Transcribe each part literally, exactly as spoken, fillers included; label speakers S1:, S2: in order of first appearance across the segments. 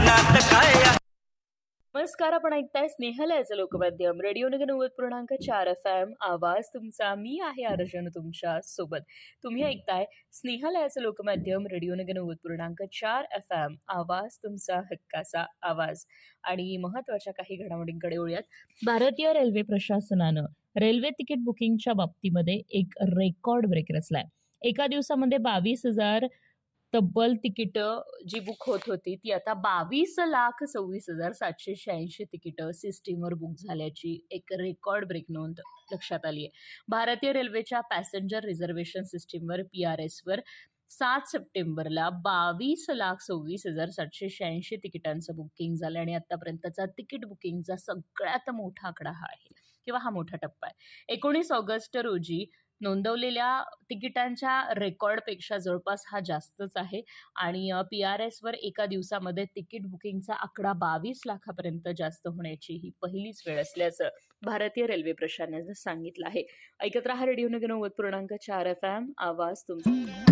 S1: नात काय.
S2: नमस्कार, आपण ऐकताय स्नेहलयाचं लोकमाध्यम रेडिओ नगर नव्वद पूर्णांक चार एफ एम. आवाज तुमचा. मी आहे अर्जुन तुमच्या सोबत. तुम्ही ऐकताय स्नेहलयाचं लोकमाध्यम रेडिओ नगर नव्वद पूर्णांक चार एफ एम. आवाज तुमचा, हक्काचा आवाज. आणि महत्वाच्या काही घडामोडींकडे वळूयात. भारतीय रेल्वे प्रशासनानं रेल्वे तिकीट बुकिंगच्या बाबतीमध्ये एक रेकॉर्ड ब्रेक रचलाय. एका दिवसामध्ये बावीस हजार तब्बल तिकीटं जी बुक होत होती ती आता बावीस लाख सव्वीस हजार सातशे शहाऐंशी तिकीटं सिस्टीमवर बुक झाल्याची एक रेकॉर्ड ब्रेक नोंद लक्षात आली आहे. भारतीय रेल्वेच्या पॅसेंजर रिझर्वेशन सिस्टीमवर पी आर एसवर सात सप्टेंबरला बावीस लाख सव्वीस हजार सातशे शहाऐंशी तिकिटांचं बुकिंग झालं आणि आतापर्यंतचा तिकीट बुकिंगचा सगळ्यात मोठा आकडा हा आहे किंवा हा मोठा टप्पा आहे. एकोणीस ऑगस्ट रोजी नोंदवलेल्या तिकिटांच्या रेकॉर्डपेक्षा जवळपास हा जास्तच आहे आणि पी आर एसवर एका दिवसामध्ये तिकीट बुकिंगचा आकडा बावीस लाखापर्यंत जास्त होण्याची ही पहिलीच वेळ असल्याचं भारतीय रेल्वे प्रशासनानं सांगितलं आहे. ऐकत रहा रेडिओ नगर नव्वद पूर्णांक चार एफ एम. आवाज तुमचा.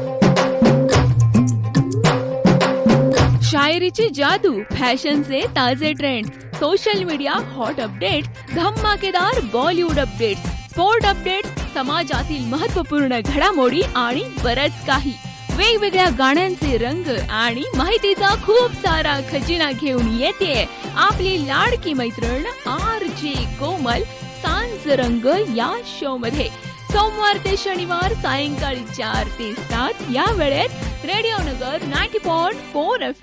S3: शायरीची जादू, फॅशनचे ताजे trends, social media hot updates, धमाकेदार बॉलिवूड अपडेट्स, स्पोर्ट अपडेट्स, समाजातील महत्त्वपूर्ण घडामोडी आणि बरंच काही. वेगवेगळ्या गाण्यांचे रंग आणि माहितीचा खूप सारा खजिना घेऊन येते आपली लाडकी मैत्रीण आर जे कोमल सांज रंग या शो मध्ये. सोमवार ते शनिवार सायंकाळी चार ते सात या वेळेत रेडिओ नगर नाईन्टी पॉइंट फोर एफ